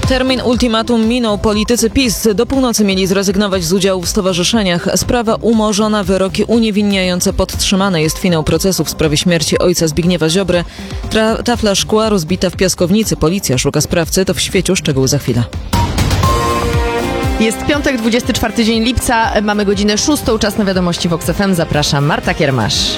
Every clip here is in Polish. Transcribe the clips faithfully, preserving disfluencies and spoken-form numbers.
Termin ultimatum minął. Politycy PiS do północy mieli zrezygnować z udziału w stowarzyszeniach. Sprawa umorzona, wyroki uniewinniające podtrzymane. Jest finał procesu w sprawie śmierci ojca Zbigniewa Ziobry. Tra- tafla szkła rozbita w piaskownicy. Policja szuka sprawcy. To w Świeciu. Szczegóły za chwilę. Jest piątek, dwudziesty czwarty dzień lipca. Mamy godzinę szóstą. Czas na wiadomości Vox F M. Zapraszam, Marta Kiermasz.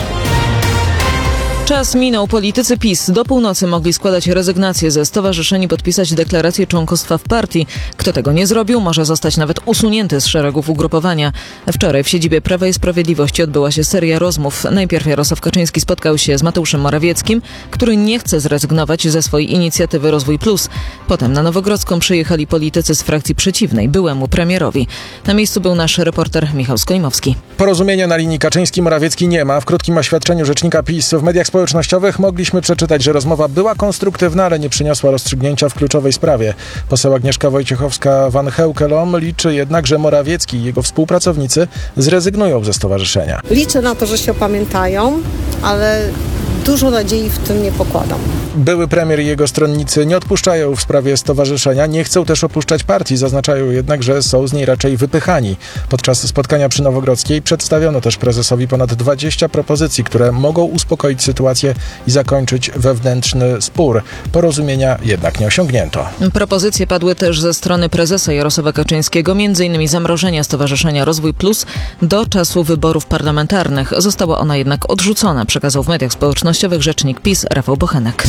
Czas minął. Politycy PiS do północy mogli składać rezygnację ze stowarzyszeń i podpisać deklarację członkostwa w partii. Kto tego nie zrobił, może zostać nawet usunięty z szeregów ugrupowania. Wczoraj w siedzibie Prawa i Sprawiedliwości odbyła się seria rozmów. Najpierw Jarosław Kaczyński spotkał się z Mateuszem Morawieckim, który nie chce zrezygnować ze swojej inicjatywy Rozwój Plus. Potem na Nowogrodzką przyjechali politycy z frakcji przeciwnej, byłemu premierowi. Na miejscu był nasz reporter Michał Skolimowski. Porozumienia na linii Kaczyński-Morawiecki nie ma. W krótkim oświadczeniu rzecznika PiS w mediach społecznościowych mogliśmy przeczytać, że rozmowa była konstruktywna, ale nie przyniosła rozstrzygnięcia w kluczowej sprawie. Poseł Agnieszka Wojciechowska-Van Heukelom liczy jednak, że Morawiecki i jego współpracownicy zrezygnują ze stowarzyszenia. Liczę na to, że się opamiętają, ale dużo nadziei w tym nie pokładam. Były premier i jego stronnicy nie odpuszczają w sprawie stowarzyszenia, nie chcą też opuszczać partii, zaznaczają jednak, że są z niej raczej wypychani. Podczas spotkania przy Nowogrodzkiej przedstawiono też prezesowi ponad dwadzieścia propozycji, które mogą uspokoić sytuację i zakończyć wewnętrzny spór. Porozumienia jednak nie osiągnięto. Propozycje padły też ze strony prezesa Jarosława Kaczyńskiego, między innymi zamrożenia Stowarzyszenia Rozwój Plus do czasu wyborów parlamentarnych. Została ona jednak odrzucona, przekazał w mediach społecznościowych rzecznik PiS Rafał Bochenek.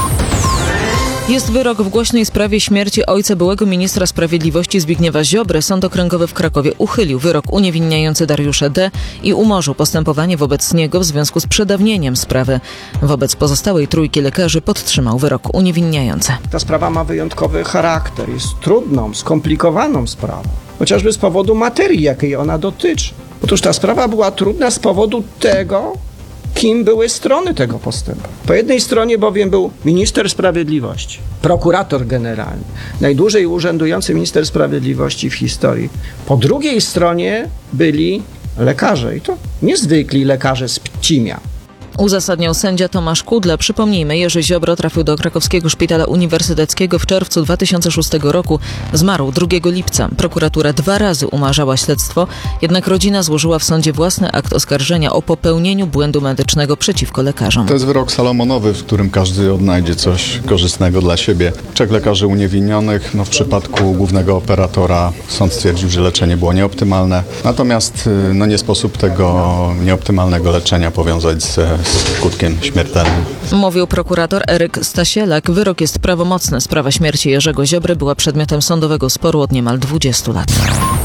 Jest wyrok w głośnej sprawie śmierci ojca byłego ministra sprawiedliwości Zbigniewa Ziobry. Sąd Okręgowy w Krakowie uchylił wyrok uniewinniający Dariusza D. i umorzył postępowanie wobec niego w związku z przedawnieniem sprawy. Wobec pozostałej trójki lekarzy podtrzymał wyrok uniewinniający. Ta sprawa ma wyjątkowy charakter, jest trudną, skomplikowaną sprawą, chociażby z powodu materii, jakiej ona dotyczy. Otóż ta sprawa była trudna z powodu tego, kim były strony tego postępu. Po jednej stronie bowiem był minister sprawiedliwości, prokurator generalny, najdłużej urzędujący minister sprawiedliwości w historii. Po drugiej stronie byli lekarze i to niezwykli lekarze z Pcimia. Uzasadniał sędzia Tomasz Kudla. Przypomnijmy, Jerzy Ziobro trafił do krakowskiego szpitala uniwersyteckiego w czerwcu dwa tysiące szóstego roku. Zmarł drugiego lipca. Prokuratura dwa razy umarzała śledztwo, jednak rodzina złożyła w sądzie własny akt oskarżenia o popełnieniu błędu medycznego przeciwko lekarzom. To jest wyrok salomonowy, w którym każdy odnajdzie coś korzystnego dla siebie. Trzech lekarzy uniewinionych. No w przypadku głównego operatora sąd stwierdził, że leczenie było nieoptymalne. Natomiast no nie sposób tego nieoptymalnego leczenia powiązać z skutkiem śmiertelnym. Mówił prokurator Eryk Stasielak. Wyrok jest prawomocny. Sprawa śmierci Jerzego Ziobry była przedmiotem sądowego sporu od niemal dwudziestu lat.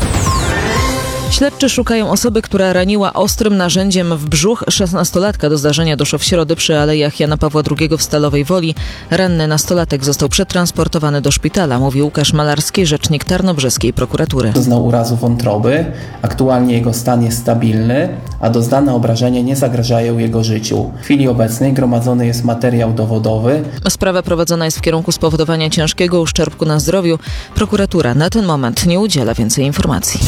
Śledczy szukają osoby, która raniła ostrym narzędziem w brzuch szesnastolatka. Do zdarzenia doszło w środę przy Alejach Jana Pawła drugiego w Stalowej Woli. Ranny nastolatek został przetransportowany do szpitala, mówi Łukasz Malarski, rzecznik tarnobrzeskiej prokuratury. Doznał urazu wątroby. Aktualnie jego stan jest stabilny, a doznane obrażenia nie zagrażają jego życiu. W chwili obecnej gromadzony jest materiał dowodowy. Sprawa prowadzona jest w kierunku spowodowania ciężkiego uszczerbku na zdrowiu. Prokuratura na ten moment nie udziela więcej informacji.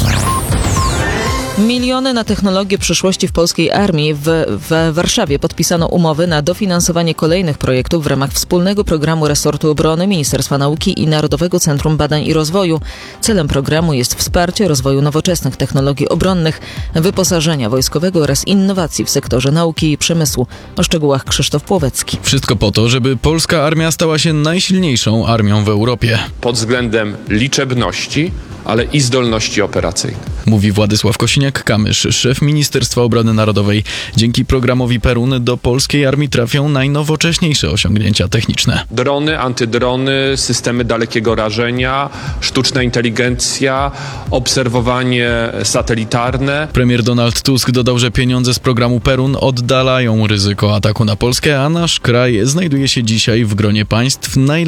Miliony na technologię przyszłości w polskiej armii. W, w Warszawie podpisano umowy na dofinansowanie kolejnych projektów w ramach wspólnego programu resortu obrony, Ministerstwa Nauki i Narodowego Centrum Badań i Rozwoju. Celem programu jest wsparcie rozwoju nowoczesnych technologii obronnych, wyposażenia wojskowego oraz innowacji w sektorze nauki i przemysłu. O szczegółach Krzysztof Płowecki. Wszystko po to, żeby polska armia stała się najsilniejszą armią w Europie. Pod względem liczebności, ale i zdolności operacyjnej. Mówi Władysław Kosiniak-Kamysz, szef Ministerstwa Obrony Narodowej. Dzięki programowi Perun do polskiej armii trafią najnowocześniejsze osiągnięcia techniczne. Drony, antydrony, systemy dalekiego rażenia, sztuczna inteligencja, obserwowanie satelitarne. Premier Donald Tusk dodał, że pieniądze z programu Perun oddalają ryzyko ataku na Polskę, a nasz kraj znajduje się dzisiaj w gronie państw najlepszych